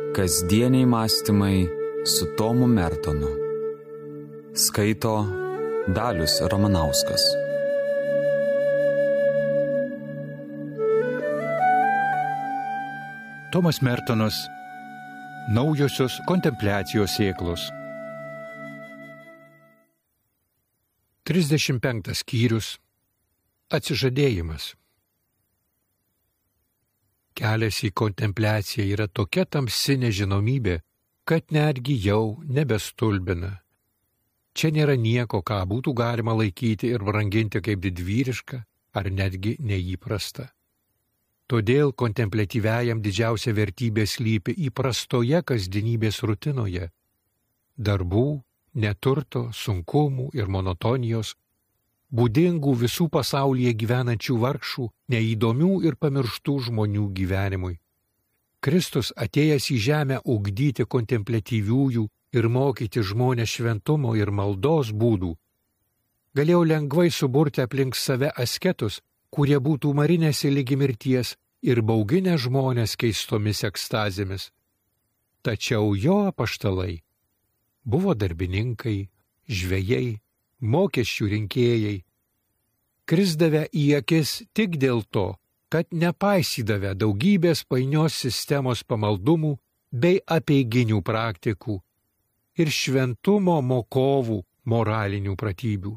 Kasdieniai mąstymai su Tomu Mertonu. Skaito Dalius Ramanauskas. Tomas Mertonas. Naujosios kontempliacijos sėklos. 35 skyrius. Atsižadėjimas. Kelias į kontempliaciją yra tokia tamsi nežinomybė, kad netgi jau nebestulbina. Čia nėra nieko, ką būtų galima laikyti ir branginti kaip didvyriška ar netgi neįprasta. Todėl kontempliatyviajam didžiausia vertybė slypi įprastoje kasdienybės rutinoje. Darbų, neturto, sunkumų ir monotonijos, būdingų visų pasaulyje gyvenančių vargšų, neįdomių ir pamirštų žmonių gyvenimui. Kristus atėjęs į žemę ugdyti kontempliatyviųjų ir mokyti žmonės šventumo ir maldos būdų, galėjo lengvai suburti aplink save asketus, kurie būtų marinęsi ligi mirties ir bauginę žmonės keistomis ekstazėmis. Tačiau jo apaštalai buvo darbininkai, žvejai, mokesčių rinkėjai, krisdavę į akis tik dėl to, kad nepaisydavę daugybės painios sistemos pamaldumų bei apeiginių praktikų ir šventumo mokovų moralinių pratybių.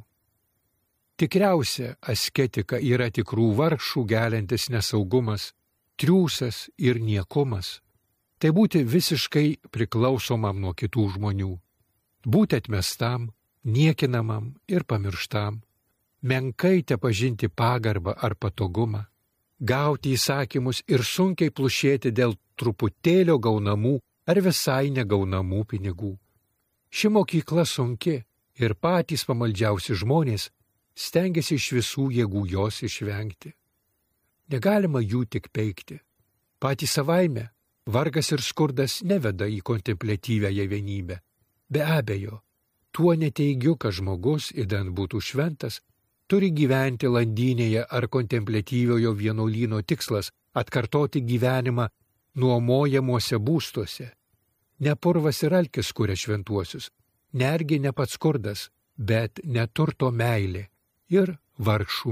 Tikriausia asketika yra tikrų vargšų geliantis nesaugumas, triūsas ir niekumas. Tai būti visiškai priklausomam nuo kitų žmonių, būti atmestam, niekinamam ir pamirštam, menkai tepažinti pagarbą ar patogumą, gauti įsakymus ir sunkiai plušėti dėl truputėlio gaunamų ar visai negaunamų pinigų. Ši mokykla sunki ir patys pamaldžiausi žmonės stengiasi iš visų jėgų jos išvengti. Negalima jų tik peikti. Patys savaime vargas ir skurdas neveda į kontempliatyviąją vienybę. Be abejo, tuo neteigiu, kad žmogus, idant būtų šventas, turi gyventi landynėje ar kontempliatyviojo vienuolyno tikslas atkartoti gyvenimą nuomojamuose būstuose. Ne purvas ir alkis kuria šventuosius, netgi ne pats skurdas, bet neturto meilė ir vargšų